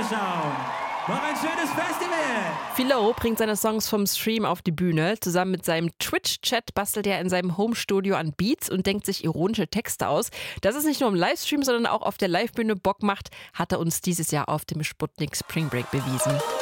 schauen. Noch ein schönes Festival! Philo bringt seine Songs vom Stream auf die Bühne. Zusammen mit seinem Twitch-Chat bastelt er in seinem Homestudio an Beats und denkt sich ironische Texte aus. Dass es nicht nur im Livestream, sondern auch auf der Livebühne Bock macht, hat er uns dieses Jahr auf dem Sputnik Spring Break bewiesen.